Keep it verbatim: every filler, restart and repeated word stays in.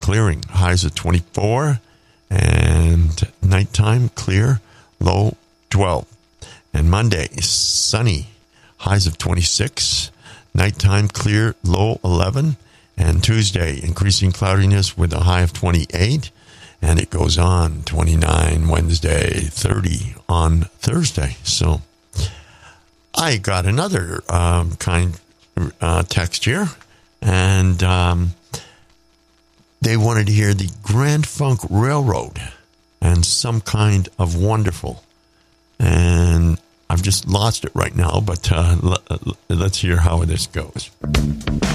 clearing, highs of twenty-four, and nighttime clear, low twelve. And Monday, sunny, highs of twenty-six, nighttime clear, low eleven. And Tuesday, increasing cloudiness with a high of twenty-eight. And it goes on, twenty-nine Wednesday, thirty on Thursday. So I got another um, kind uh, text here. And um, they wanted to hear the Grand Funk Railroad and Some Kind of Wonderful. And I've just lost it right now, but uh, l- let's hear how this goes.